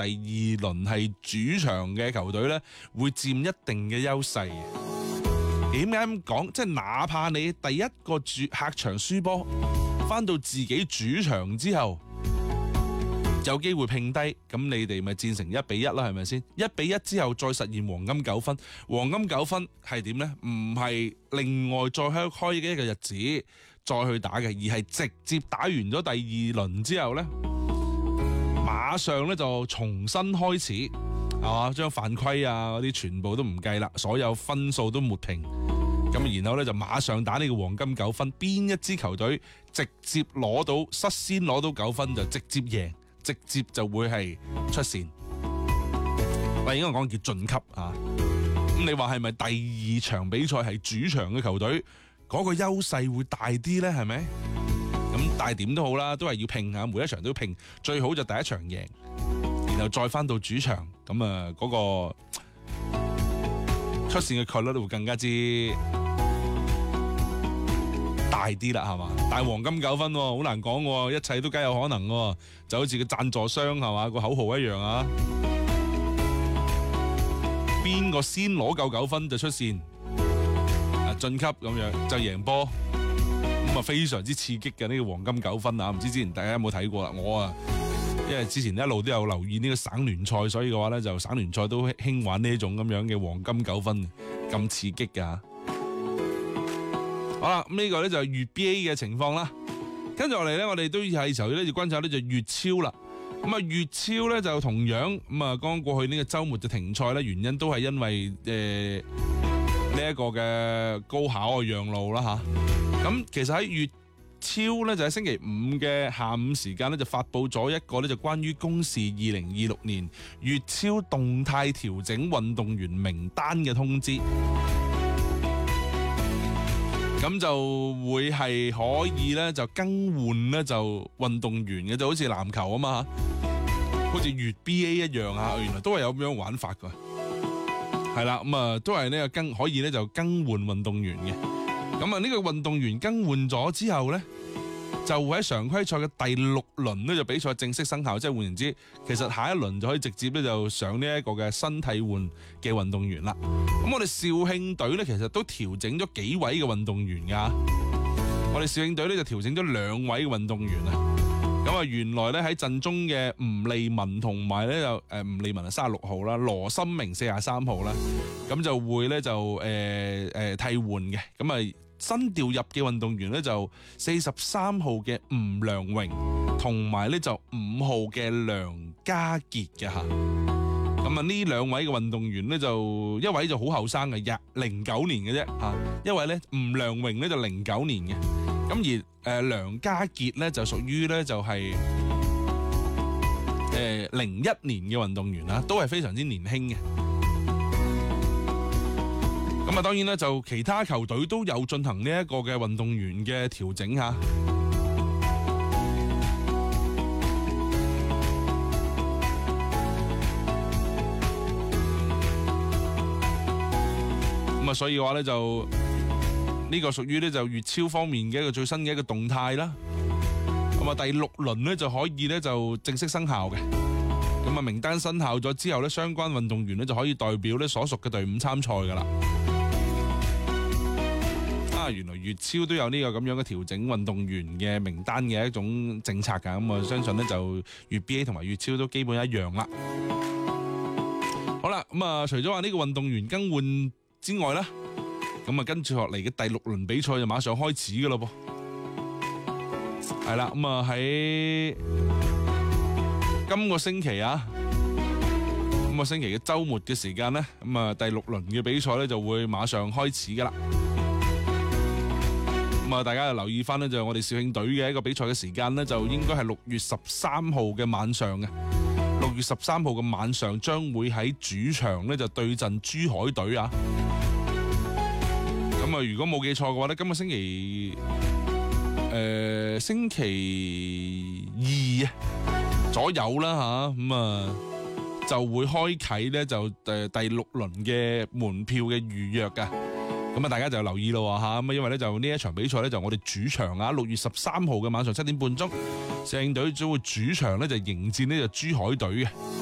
第二輪係主場嘅球隊呢，會佔一定嘅優勢。點解咁講？即係哪怕你第一個客場輸波，翻到自己主場之後，有機會拼低，咁你哋咪戰成1-1啦，係咪先？1-1之後再實現黃金9分，黃金9分係點呢？唔係另外再開嘅一個日子再去打嘅，而係直接打完咗第二輪之後呢，馬上呢就重新開始，係嘛？將犯規啊嗰啲全部都唔計啦，所有分數都抹平。咁然後咧就馬上打呢個黃金9分，邊一支球隊直接率先攞到9分就直接贏，直接就會係出線。喂，應該講叫晉級啊。咁你話係咪第二場比賽係主場嘅球隊嗰個優勢會大啲呢？係咪？咁但係點都好啦，都係要拼下，每一場都要拼，最好就第一場贏，然後再翻到主場，咁啊嗰個出線嘅概率會更加之大啲啦，係嘛？但係黃金9分好難講，一切都皆有可能，就好似個贊助商係嘛個口號一樣啊！邊個先攞夠9分就出線晉級，咁樣就贏波，咁啊非常之刺激嘅呢個黃金9分啊！唔知之前大家有冇睇過啦？我啊，因為之前一路都有留意呢個省聯賽，所以嘅話呢，就省聯賽都興玩呢種咁樣嘅黃金9分，咁刺激噶。好啦，呢個咧就係粵 BA 嘅情況啦。跟住落嚟咧，我哋都係時候咧要關注下呢就粵超啦。咁啊，粵超咧就同樣咁啊，剛過去呢個周末就停賽咧，原因都係因為呢一個嘅高考嘅讓路啦吓。咁其實喺粵超咧就喺星期5嘅下午時間咧就發佈咗一個咧就關於公示2026年粵超動態調整運動員名單嘅通知。咁就會係可以咧就更換咧就運動員嘅，就好似籃球啊嘛，好似粵 BA 一樣啊，原來都係有咁樣玩法噶，係啦，咁啊都係呢個可以咧就更換運動員嘅。咁啊呢個運動員更換咗之後咧，就會喺常規賽嘅第6輪咧就比賽正式生效，即係換言之，其實下一輪就可以直接咧就上呢一個嘅新替換嘅運動員啦。咁我哋肇慶隊咧其實都調整咗幾位嘅運動員噶，我哋肇慶隊咧就調整咗2位嘅運動員啊。咁啊原來咧喺陣中嘅吳利文同埋咧就吳利文係36號啦，羅森明43號啦，咁就會咧就替換嘅。咁啊新調入嘅運動員咧就43號嘅吳良榮，同埋咧就5號嘅梁家傑嘅吓。咁啊呢2位嘅運動員咧就一位就好後生嘅09年嘅啫吓，一位咧吳良榮咧就09年嘅。咁而梁家傑咧就屬於咧就係01年嘅運動員啦，都係非常之年輕嘅。咁啊，當然咧就其他球隊都有進行呢一個嘅運動員嘅調整吓。咁啊，所以嘅話咧就呢個屬於咧就粵超方面嘅一個最新嘅一個動態啦。咁啊，第6輪咧就可以咧就正式生效嘅。咁啊，名單生效咗之後咧，相關運動員咧就可以代表咧所屬嘅隊伍參賽噶啦。原來粵超都有呢個咁樣嘅調整運動員嘅名單嘅一種政策噶，咁啊相信咧就粵 BA 同埋粵超都基本一樣啦。好啦，咁啊除咗話呢個運動員更換之外啦，咁啊跟住落嚟嘅第6輪比賽就馬上開始噶咯噃。係啦，咁啊喺今個星期啊，今個星期嘅周末嘅時間咧，咁啊第6輪嘅比賽咧就會馬上開始噶啦。咁啊，大家就留意翻咧，就我哋肇慶隊嘅一個比賽嘅時間咧，就應該係6月13號嘅晚上嘅。6月13號嘅晚上將會喺主場咧就對陣珠海隊啊。咁啊，如果冇記錯嘅話咧，今個星期星期2左右啦吓，咁啊就會開啟咧就第6輪嘅門票嘅預約噶。咁啊，大家就留意咯吓，咁因為咧就呢一場比賽咧就我哋主場啊，6月13號嘅晚上7點半鐘，肇慶隊將會主場咧就迎戰呢就珠海隊嘅。